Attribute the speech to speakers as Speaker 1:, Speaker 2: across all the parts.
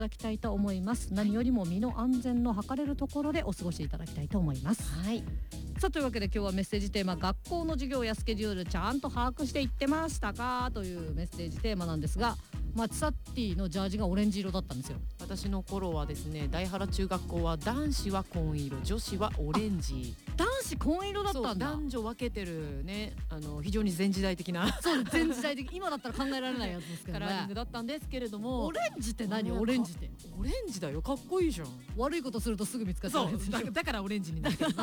Speaker 1: ただきたいと思います。何よりも身の安全の図れるところでお過ごしいただきたいと思います。
Speaker 2: はい。
Speaker 1: さあというわけで今日はメッセージテーマ、学校の授業やスケジュールちゃんと把握していってましたかというメッセージテーマなんですが、ツサッティのジャージがオレンジ色だったんですよ。
Speaker 2: 私の頃はですね、大原中学校は男子は紺色、女子はオレンジ。
Speaker 1: 男子紺色だったんだ。
Speaker 2: 男女分けてるね、非常に前時代的な
Speaker 1: そう前時代的今だったら考えられないやつですけどね。
Speaker 2: カラーリングだったんですけれども。
Speaker 1: オレンジって何？オレンジって
Speaker 2: オレンジだよ、かっこいいじゃん。
Speaker 1: 悪いことするとすぐ見つかっちゃうやつ。
Speaker 2: そうだからオレンジになってる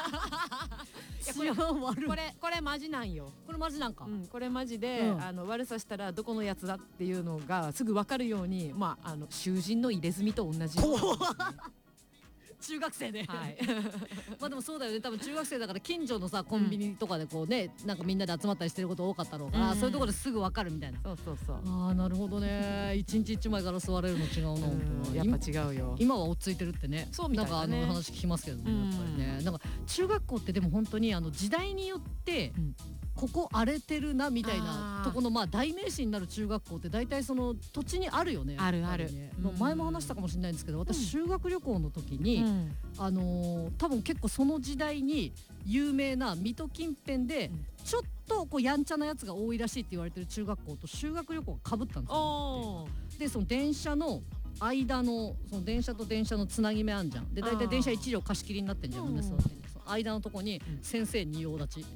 Speaker 2: これマジなんよ。
Speaker 1: これマジなんか、
Speaker 2: これマジで、悪さしたらどこのやつだっていうのがすぐ分かるように、囚人の入れ墨と同じような
Speaker 1: 中学生で、
Speaker 2: はい、
Speaker 1: でもそうだよね。多分中学生だから近所のさコンビニとかでこうね、なんかみんなで集まったりしてること多かったろうから、そういうところですぐ分かるみたいな。
Speaker 2: そう
Speaker 1: なるほどね。一日一枚ガラス割れるの違うな。
Speaker 2: やっぱ違うよ。
Speaker 1: 今は落ち着いてるってね。
Speaker 2: そうみたいなね。
Speaker 1: なんか話聞きますけどね、やっぱりね。なんか中学校ってでも本当に時代によって、ここ荒れてるなみたいなとこの代名詞になる中学校って大体その土地にあるよね。
Speaker 2: あるある。
Speaker 1: 前も話したかもしれないんですけど、私修学旅行の時に、多分結構その時代に有名な水戸近辺でちょっとこうやんちゃなやつが多いらしいって言われてる中学校と修学旅行が被ったんですよ。でその電車の間のその電車と電車のつなぎ目あんじゃん。で大体電車1両貸し切りになってんじゃん。その間のとこに先生仁王立ち。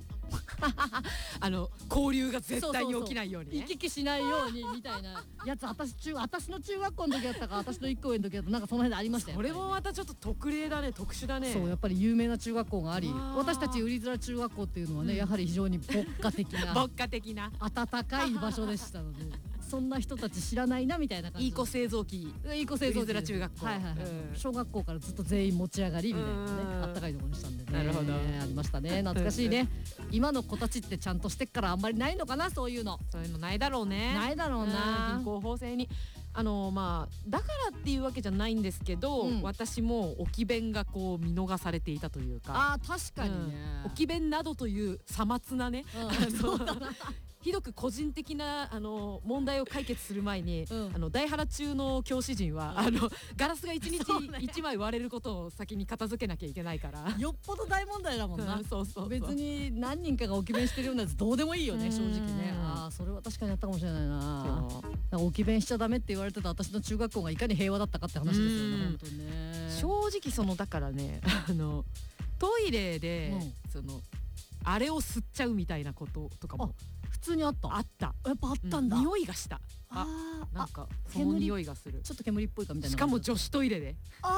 Speaker 2: 交流が絶対に起きないようにね、
Speaker 1: 行き来しないようにみたいなやつ、私の中学校の時だったか私の1校の時だったなんかその辺でありましたよ。
Speaker 2: それもまたちょっと特例だね、特殊だね。
Speaker 1: そうやっぱり有名な中学校があり、私たち売り面中学校っていうのはね、やはり非常に牧歌的な温かい場所でしたのでそんな人たち知らないなみたいな感じ。
Speaker 2: いい子製造機、
Speaker 1: いい子製造機
Speaker 2: 中学校、
Speaker 1: 小学校からずっと全員持ち上がりみたいなね、あったかいところにしたんでね。
Speaker 2: なるほど、
Speaker 1: ありましたね。懐かしいね。今の子たちってちゃんとしてっからあんまりないのかな、そういうの
Speaker 2: ないだろうね。
Speaker 1: ないだろうな。
Speaker 2: 貧困法制にだからっていうわけじゃないんですけど、私も置き弁がこう見逃されていたというか。
Speaker 1: 確かにね、
Speaker 2: 置き弁などというさまつなね、ひどく個人的な問題を解決する前に、大原中の教師陣はガラスが1日1枚割れることを先に片付けなきゃいけないから、
Speaker 1: よっぽど大問題だもんな。
Speaker 2: そう
Speaker 1: 別に何人かが置き弁してるようなやつどうでもいいよね、正直ね。それは確かにあったかもしれないな。置き弁しちゃダメって言われてた私の中学校がいかに平和だったかって話ですよね、本当にね。
Speaker 2: 正直だからね、トイレで、あれを吸っちゃうみたいなこととかも
Speaker 1: 普通にあった。
Speaker 2: やっぱ
Speaker 1: あったんだ。
Speaker 2: 匂いがした。なんかその匂いがする。
Speaker 1: ちょっと煙っぽいかみたいな。
Speaker 2: しかも女子トイレで。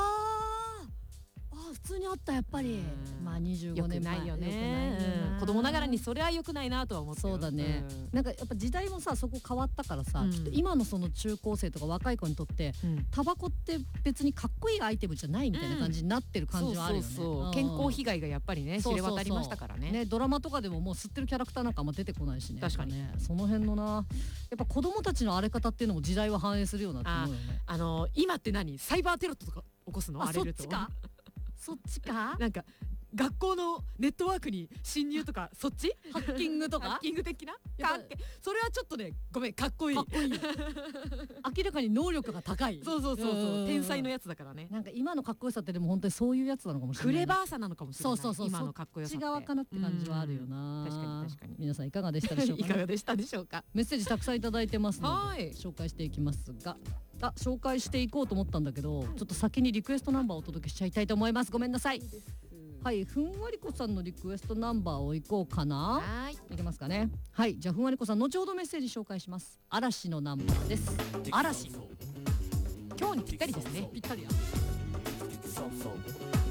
Speaker 1: 普通にあった、やっぱり。25年前。
Speaker 2: よくないよね。子供ながらにそれは良くないなとは思って。
Speaker 1: そうだね。なんかやっぱ時代もさ、そこ変わったからさ、きっと今のその中高生とか若い子にとってタバコって別にかっこいいアイテムじゃないみたいな感じになってる感じはあるよね。
Speaker 2: 健康被害がやっぱりね知れ渡りましたからね。
Speaker 1: ドラマとかでももう吸ってるキャラクターなんかあんま出てこないしね。
Speaker 2: 確かに
Speaker 1: その辺のな、やっぱ子供たちの荒れ方っていうのも時代は反映するようなって思うよね。
Speaker 2: 今って何、サイバーテロとか起こすの？荒れると。
Speaker 1: そっちか？
Speaker 2: なんか学校のネットワークに侵入とか、そっち？
Speaker 1: ハッキングとか？
Speaker 2: ハッキング的な？それはちょっとね、ごめん、かっこいい。
Speaker 1: 明らかに能力が高い。
Speaker 2: そう天才のやつだからね。
Speaker 1: なんか今のかっこよさってでも本当にそういうやつなのかもしれない。
Speaker 2: クレバーさなのかもしれない。そう
Speaker 1: 今のかっこよさって。そっち側かなって感じはあるよな。
Speaker 2: 確かに。
Speaker 1: 皆さんいかがでしたでしょうか？
Speaker 2: いかがでしたでしょうか？
Speaker 1: メッセージたくさんいただいてますので紹介していきますが、紹介していこうと思ったんだけど、ちょっと先にリクエストナンバーをお届けしちゃいたいと思います。ごめんなさい。はい、ふんわりこさんのリクエストナンバーをいこうかな。いけますかね。はい、じゃあふんわりこさん後ほどメッセージ紹介します。嵐のナンバーです。嵐、
Speaker 2: 今日にぴったりですね。
Speaker 1: ぴったりや。